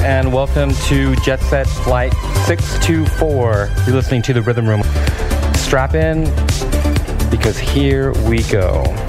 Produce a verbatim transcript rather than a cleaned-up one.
and welcome to Jet Set Flight six two four. You're listening to the Rhythm Room. Strap in, because here we go.